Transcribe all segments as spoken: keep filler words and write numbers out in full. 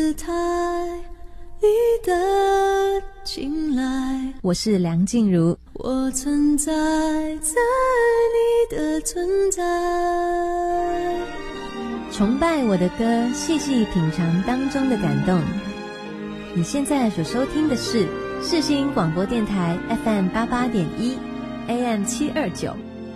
姿态，你的青睐。 我是梁静茹， 我存在在你的存在。 崇拜我的歌，细细品尝当中的感动。你现在所收听的是世新广播电台 F M 八八点一 A M 七二九。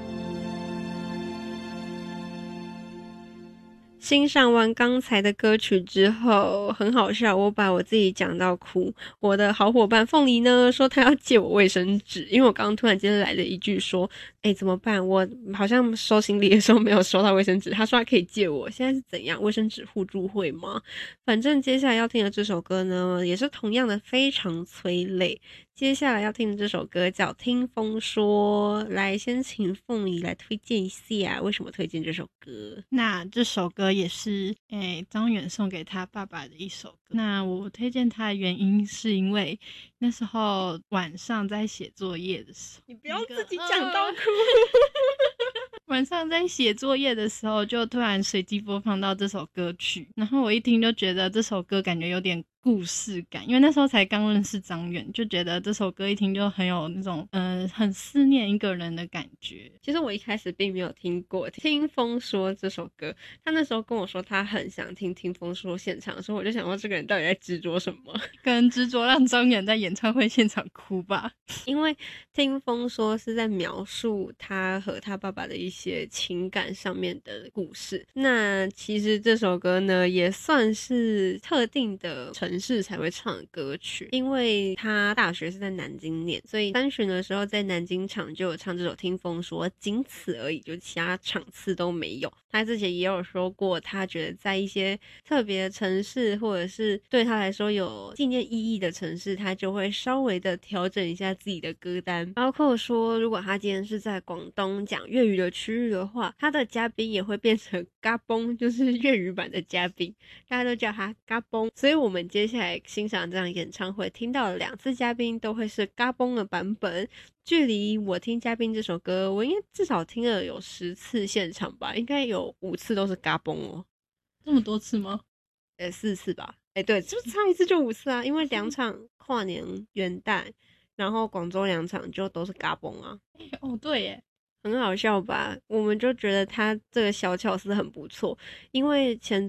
欣赏完刚才的歌曲之后，很好笑，我把我自己讲到哭。我的好伙伴凤梨呢，说他要借我卫生纸，因为我刚刚突然间来了一句说，诶怎么办？我好像收行李的时候没有收到卫生纸，他说他可以借我，现在是怎样？卫生纸互助会吗？反正接下来要听的这首歌呢，也是同样的非常催泪。接下来要听的这首歌叫《听风说》，来先请凤梨来推荐一下，为什么推荐这首歌？ 那这首歌也是诶张远送给他爸爸的一首歌。那我推荐他的原因是因为那时候晚上在写作业的时候， 你不要自己讲到哭。 晚上在写作业的时候，就突然随机播放到这首歌曲，然后我一听就觉得这首歌感觉有点故事感，因为那时候才刚认识张远，就觉得这首歌一听就很有那种嗯、呃、很思念一个人的感觉。 其实我一开始并没有听过听风说这首歌，他那时候跟我说他很想听听风说现场的时候，我就想说这个人到底在执着什么， 可能执着让张远在演唱会现场哭吧。 因为听风说是在描述他和他爸爸的一些情感上面的故事，那其实这首歌呢也算是特定的城市才会唱的歌曲，因为他大学是在南京念，所以三巡的时候在南京场就有唱这首听风说，仅此而已，就其他场次都没有。他之前也有说过，他觉得在一些特别的城市或者是对他来说有纪念意义的城市，他就会稍微的调整一下自己的歌单，包括说如果他今天是在广东讲粤语的区域的话，他的嘉宾也会变成嘎嘣，就是粤语版的嘉宾，大家都叫他嘎嘣。所以我们接下来欣赏这场演唱会听到的两次嘉宾都会是嘎嘣的版本。距离我听嘉宾这首歌，我应该至少听了有十次现场吧，应该有五次都是嘎嘣哦。 这么多次吗？ 呃，四次吧。哎，对，就唱一次就五次啊，因为两场跨年元旦，然后广州两场就都是嘎嘣啊。 哦，对耶。 很好笑吧，我们就觉得他这个小巧思很不错，因为前